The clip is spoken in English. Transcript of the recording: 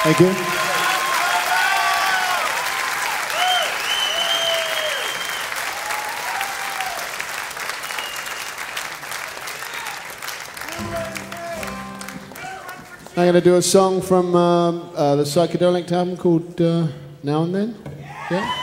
Thank you. I'm going to do a song from the Psychedelic album called Now and Then. Yeah?